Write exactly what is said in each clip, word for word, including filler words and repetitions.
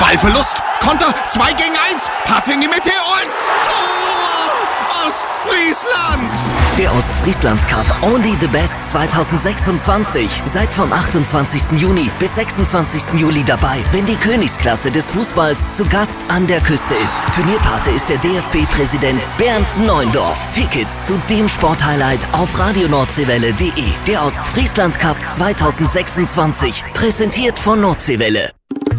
Ballverlust, Konter, zwei gegen eins, Pass in die Mitte und Tor! Ostfriesland! Der Ostfriesland Cup Only the Best zwanzig sechsundzwanzig. Seid vom achtundzwanzigsten Juni bis sechsundzwanzigsten Juli dabei, wenn die Königsklasse des Fußballs zu Gast an der Küste ist. Turnierpate ist der D F B-Präsident Bernd Neuendorf. Tickets zu dem Sporthighlight auf radio nordseewelle punkt de. Der Ostfriesland Cup zwanzig sechsundzwanzig. Präsentiert von Nordseewelle.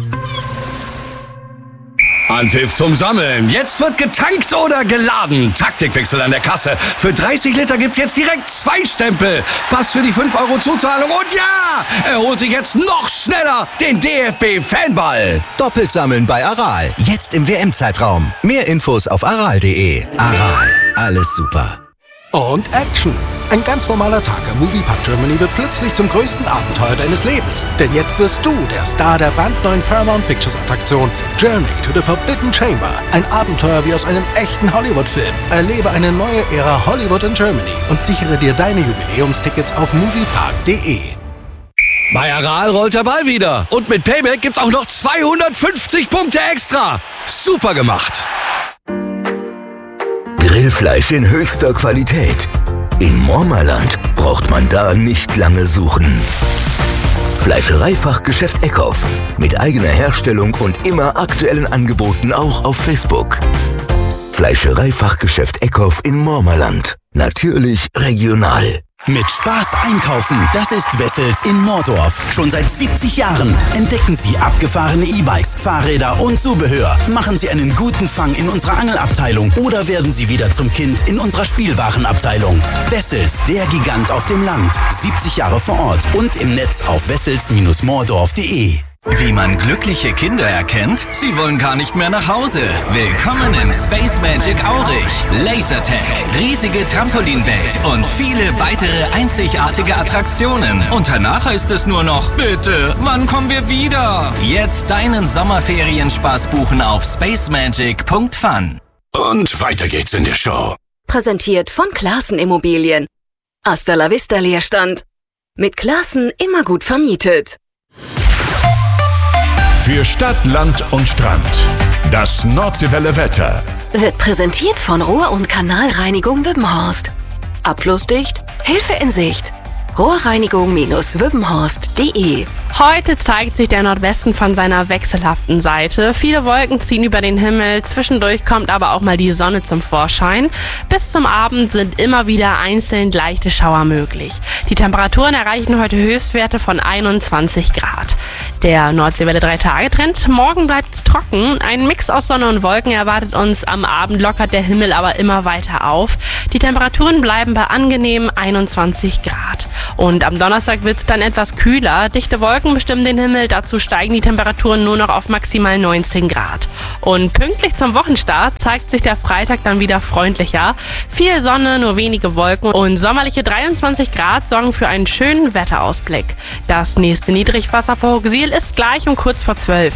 Anpfiff zum Sammeln. Jetzt wird getankt oder geladen. Taktikwechsel an der Kasse. Für dreißig Liter gibt's jetzt direkt zwei Stempel. Pass für die fünf Euro Zuzahlung. Und ja, er holt sich jetzt noch schneller den D F B-Fanball. Doppelt sammeln bei Aral. Jetzt im W M-Zeitraum. Mehr Infos auf aral punkt de. Aral. Alles super. Und Action. Ein ganz normaler Tag am Moviepark Germany wird plötzlich zum größten Abenteuer deines Lebens. Denn jetzt wirst du der Star der brandneuen Paramount Pictures Attraktion Journey to the Forbidden Chamber. Ein Abenteuer wie aus einem echten Hollywood-Film. Erlebe eine neue Ära Hollywood in Germany und sichere dir deine Jubiläumstickets auf moviepark punkt de. Bei Aral rollt der Ball wieder. Und mit Payback gibt's auch noch zweihundertfünfzig Punkte extra. Super gemacht. Grillfleisch in höchster Qualität. In Mormerland braucht man da nicht lange suchen. Fleischereifachgeschäft Eckhoff. Mit eigener Herstellung und immer aktuellen Angeboten auch auf Facebook. Fleischereifachgeschäft Eckhoff in Mormerland. Natürlich regional. Mit Spaß einkaufen, das ist Wessels in Mordorf. Schon seit siebzig Jahren entdecken Sie abgefahrene E-Bikes, Fahrräder und Zubehör. Machen Sie einen guten Fang in unserer Angelabteilung oder werden Sie wieder zum Kind in unserer Spielwarenabteilung. Wessels, der Gigant auf dem Land. siebzig Jahre vor Ort und im Netz auf wessels Bindestrich mordorf punkt de. Wie man glückliche Kinder erkennt? Sie wollen gar nicht mehr nach Hause. Willkommen im Space Magic Aurich. Lasertag, riesige Trampolinwelt und viele weitere einzigartige Attraktionen. Und danach heißt es nur noch, bitte, wann kommen wir wieder? Jetzt deinen Sommerferienspaß buchen auf spacemagic punkt fun. Und weiter geht's in der Show. Präsentiert von Classen Immobilien. Hasta la vista Leerstand. Mit Classen immer gut vermietet. Für Stadt, Land und Strand. Das Nordseewelle Wetter. Wird präsentiert von Rohr- und Kanalreinigung Wippenhorst. Abflussdicht, Hilfe in Sicht. rohrreinigung Bindestrich wippenhorst punkt de. Heute zeigt sich der Nordwesten von seiner wechselhaften Seite. Viele Wolken ziehen über den Himmel, zwischendurch kommt aber auch mal die Sonne zum Vorschein. Bis zum Abend sind immer wieder einzeln leichte Schauer möglich. Die Temperaturen erreichen heute Höchstwerte von einundzwanzig Grad. Der Nordseewelle drei Tage Trend. Morgen bleibt es trocken. Ein Mix aus Sonne und Wolken erwartet uns. Am Abend lockert der Himmel aber immer weiter auf. Die Temperaturen bleiben bei angenehmen einundzwanzig Grad. Und am Donnerstag wird es dann etwas kühler. Dichte Wolken bestimmen den Himmel. Dazu steigen die Temperaturen nur noch auf maximal neunzehn Grad. Und pünktlich zum Wochenstart zeigt sich der Freitag dann wieder freundlicher. Viel Sonne, nur wenige Wolken und sommerliche dreiundzwanzig Grad sorgen für einen schönen Wetterausblick. Das nächste Niedrigwasser vor Hochsiel ist gleich um kurz vor zwölf.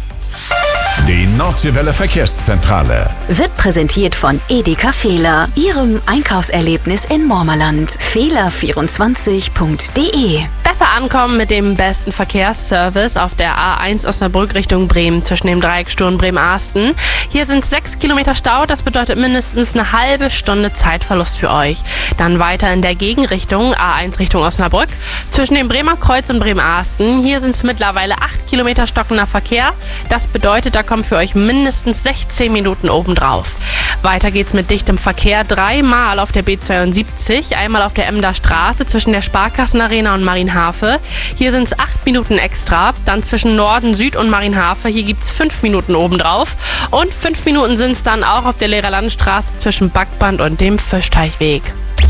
Die Nordseewelle Verkehrszentrale Wird präsentiert von Edeka Fehler, Ihrem Einkaufserlebnis in Mormerland. fehler vierundzwanzig punkt de. Besser ankommen mit dem besten Verkehrsservice auf der A eins Osnabrück Richtung Bremen zwischen dem Dreieck Sturm Bremen-Arsten. Hier sind sechs Kilometer Stau, das bedeutet mindestens eine halbe Stunde Zeitverlust für euch. Dann weiter in der Gegenrichtung, A eins Richtung Osnabrück, zwischen dem Bremer Kreuz und Bremen-Arsten. Hier sind es mittlerweile acht Kilometer stockender Verkehr. Das bedeutet, da kommen für euch mindestens sechzehn Minuten obendrauf. Weiter geht's mit dichtem Verkehr dreimal auf der B zweiundsiebzig, einmal auf der Emder Straße zwischen der Sparkassenarena und Marienhafe. Hier sind es acht Minuten extra. Dann zwischen Norden, Süd und Marienhafe, hier gibt's fünf Minuten obendrauf. Und fünf Minuten sind es dann auch auf der Lehrerlandstraße zwischen Backband und dem Fischteichweg.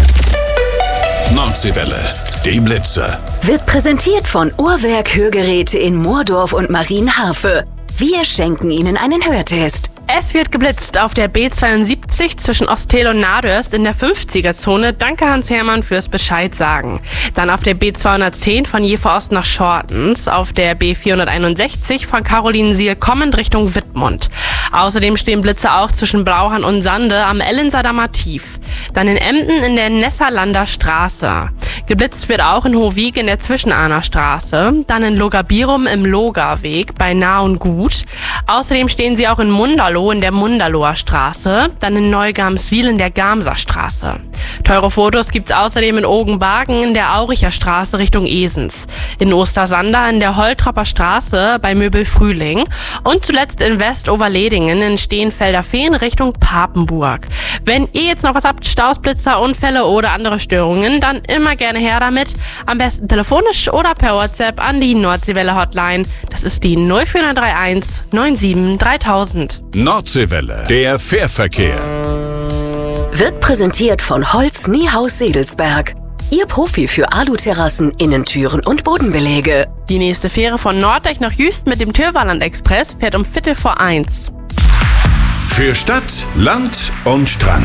Nordseewelle, die Blitze. Wird präsentiert von Uhrwerk Hörgeräte in Moordorf und Marienhafe. Wir schenken Ihnen einen Hörtest. Es wird geblitzt auf der B zweiundsiebzig zwischen Ostel und Nadörst in der fünfziger-Zone. Danke Hans Hermann fürs Bescheid sagen. Dann auf der B zweihundertzehn von Jever Ost nach Schortens, auf der B vierhunderteinundsechzig von Carolinensiel kommend Richtung Wittmund. Außerdem stehen Blitze auch zwischen Blauhahn und Sande am Ellensadamer Tief. Dann in Emden in der Nesserlander Straße. Geblitzt wird auch in Hohwieg in der Zwischenahner Straße. Dann in Logabirum im Logarweg bei Nah und Gut. Außerdem stehen sie auch in Munderloh in der Munderloher Straße, dann in Neugamsiel in der Gamser Straße. Teure Fotos gibt's außerdem in Ogenbargen in der Auricher Straße Richtung Esens, in Ostersander in der Holtropper Straße bei Möbel Frühling und zuletzt in Westoverledingen in Steenfelder Feen Richtung Papenburg. Wenn ihr jetzt noch was habt, Staus, Blitzer, Unfälle oder andere Störungen, dann immer gerne her damit. Am besten telefonisch oder per WhatsApp an die Nordseewelle Hotline. Das ist die null vier neun drei eins neun sieben dreitausend. Nordseewelle, der Fährverkehr. Wird präsentiert von Holz Niehaus Sedelsberg. Ihr Profi für Aluterrassen, Innentüren und Bodenbeläge. Die nächste Fähre von Norddeich nach Jüst mit dem Tyrvaland Express fährt um Viertel vor eins. Für Stadt, Land und Strand.